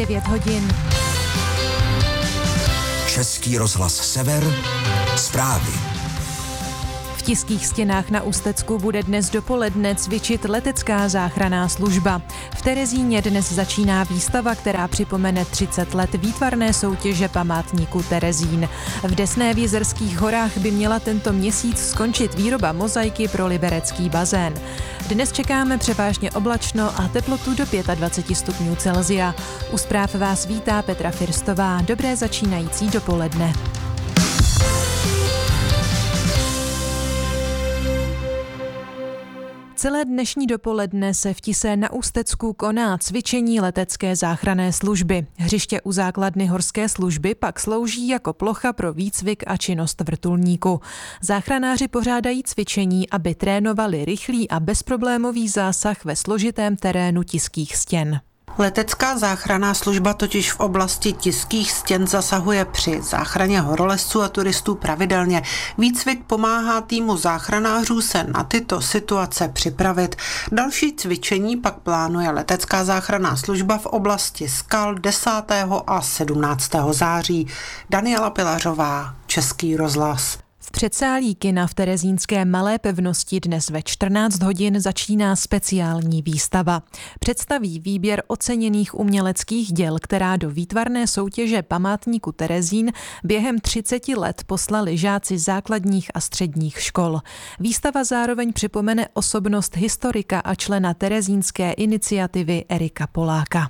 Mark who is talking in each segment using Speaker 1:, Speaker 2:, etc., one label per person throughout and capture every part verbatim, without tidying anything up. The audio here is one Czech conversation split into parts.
Speaker 1: devět hodin.
Speaker 2: Český rozhlas Sever, zprávy.
Speaker 1: V Tiských stěnách na Ústecku bude dnes dopoledne cvičit letecká záchranná služba. V Terezíně dnes začíná výstava, která připomene třicet let výtvarné soutěže památníku Terezín. V Desné v Jizerských horách by měla tento měsíc skončit výroba mozaiky pro liberecký bazén. Dnes čekáme převážně oblačno a teplotu do dvacet pět stupňů Celsia. U zpráv vás vítá Petra Firstová. Dobré začínající dopoledne. Celé dnešní dopoledne se v Tise na Ústecku koná cvičení letecké záchranné služby. Hřiště u základny horské služby pak slouží jako plocha pro výcvik a činnost vrtulníku. Záchranáři pořádají cvičení, aby trénovali rychlý a bezproblémový zásah ve složitém terénu Tiských stěn.
Speaker 3: Letecká záchranná služba totiž v oblasti Tiských stěn zasahuje při záchraně horolezců a turistů pravidelně. Výcvik pomáhá týmu záchranářů se na tyto situace připravit. Další cvičení pak plánuje letecká záchranná služba v oblasti skal desátého a sedmnáctého září. Daniela Pilařová, Český rozhlas.
Speaker 1: V předsálí kina v terezínské Malé pevnosti dnes ve čtrnáct hodin začíná speciální výstava. Představí výběr oceněných uměleckých děl, která do výtvarné soutěže památníku Terezín během třiceti let poslali žáci základních a středních škol. Výstava zároveň připomene osobnost historika a člena terezínské iniciativy Erika Poláka.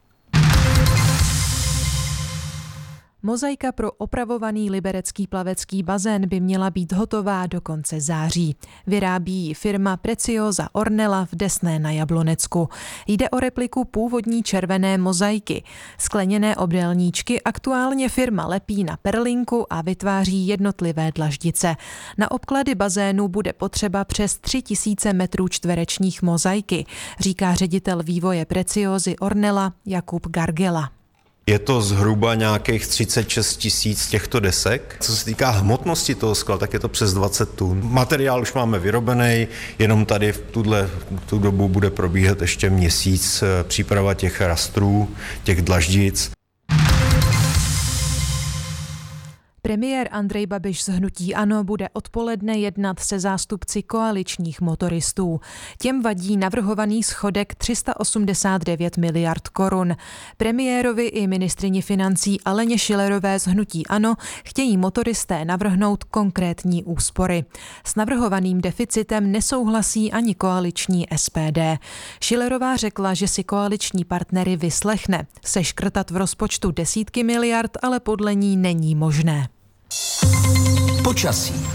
Speaker 1: Mozaika pro opravovaný liberecký plavecký bazén by měla být hotová do konce září. Vyrábí ji firma Preciosa Ornella v Desné na Jablonecku. Jde o repliku původní červené mozaiky. Skleněné obdélníčky aktuálně firma lepí na perlinku a vytváří jednotlivé dlaždice. Na obklady bazénu bude potřeba přes tři tisíce metrů čtverečních mozaiky, říká ředitel vývoje Preciosy Ornella Jakub Gargela.
Speaker 4: Je to zhruba nějakých třicet šest tisíc těchto desek. Co se týká hmotnosti toho skla, tak je to přes dvacet tun. Materiál už máme vyrobený, jenom tady v tuhle v tu dobu bude probíhat ještě měsíc příprava těch rastrů, těch dlaždic.
Speaker 1: Premiér Andrej Babiš z hnutí ANO bude odpoledne jednat se zástupci koaličních motoristů. Těm vadí navrhovaný schodek tři sta osmdesát devět miliard korun. Premiérovi i ministryni financí Aleně Schillerové z hnutí ANO chtějí motoristé navrhnout konkrétní úspory. S navrhovaným deficitem nesouhlasí ani koaliční S P D. Schillerová řekla, že si koaliční partnery vyslechne. Seškrtat v rozpočtu desítky miliard ale podle ní není možné.
Speaker 2: Počasí.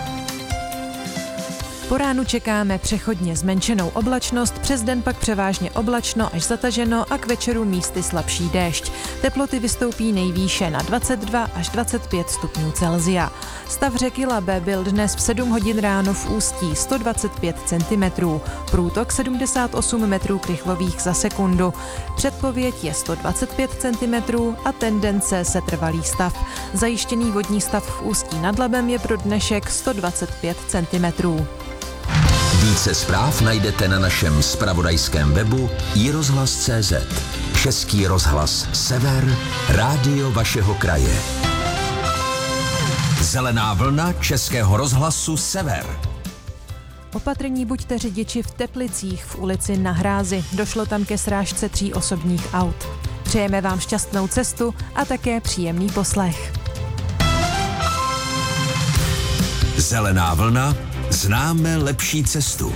Speaker 1: Po ránu čekáme přechodně zmenšenou oblačnost, přes den pak převážně oblačno až zataženo a k večeru místy slabší déšť. Teploty vystoupí nejvýše na dvacet dva až dvacet pět stupňů Celsia. Stav řeky Labe byl dnes v sedm hodin ráno v Ústí sto dvacet pět centimetrů, průtok sedmdesát osm metrů krychlových za sekundu. Předpověď je sto dvacet pět centimetrů a tendence setrvalý stav. Zajištěný vodní stav v Ústí nad Labem je pro dnešek sto dvacet pět centimetrů.
Speaker 2: Více zpráv najdete na našem zpravodajském webu i rozhlas tečka cé zet. Český rozhlas Sever, rádio vašeho kraje. Zelená vlna Českého rozhlasu Sever.
Speaker 1: Opatrní buďte řidiči v Teplicích v ulici Na Hrázi. Došlo tam ke srážce tří osobních aut. Přejeme vám šťastnou cestu a také příjemný poslech.
Speaker 2: Zelená vlna. Známe lepší cestu.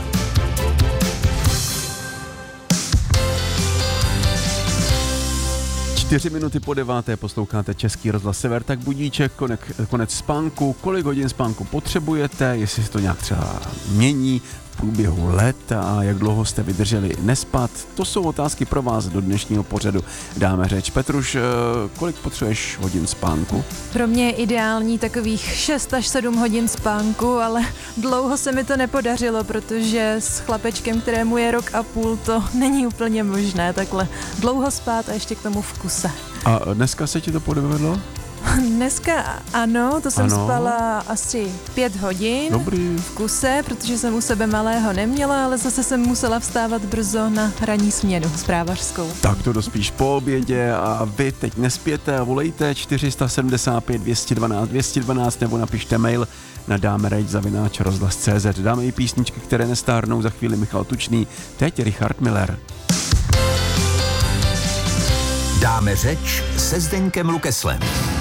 Speaker 5: Čtyři minuty po deváté posloucháte Český rozhlas Sever, tak budíček, konec, konec spánku. Kolik hodin spánku potřebujete, jestli se to nějak třeba mění v průběhu let a jak dlouho jste vydrželi nespat. To jsou otázky pro vás do dnešního pořadu. Dáme řeč. Petruš, kolik potřebuješ hodin spánku?
Speaker 1: Pro mě je ideální takových šest až sedm hodin spánku, ale dlouho se mi to nepodařilo, protože s chlapečkem, kterému je rok a půl, to není úplně možné takhle dlouho spát a ještě k tomu v kuse.
Speaker 5: A dneska se ti to povedlo?
Speaker 1: Dneska ano, to jsem
Speaker 5: ano.
Speaker 1: spala asi pět hodin.
Speaker 5: Dobrý.
Speaker 1: V kuse, protože jsem u sebe malého neměla, ale zase jsem musela vstávat brzo na ranní směnu zprávařskou.
Speaker 5: Tak to dospíš po obědě a vy teď nespěte a volejte čtyři sedmdesát pět dvě jedna dva dvě jedna dva nebo napište mail na dámerejč zavináč rozhlas tečka cé zet. Dáme i písničky, které nestárnou, za chvíli Michal Tučný, teď Richard Miller.
Speaker 2: Dáme řeč se Zdeňkem Lukeslem.